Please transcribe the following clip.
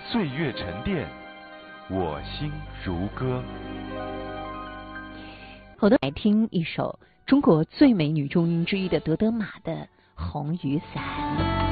岁月沉淀，我心如歌。 好的，来听一首中国最美女中音之一的德德玛的《红雨伞》。